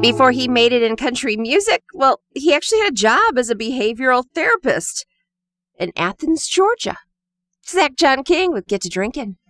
before he made it in country music, well, he actually had a job as a behavioral therapist in Athens, Georgia. Zach John King with Get to Drinking.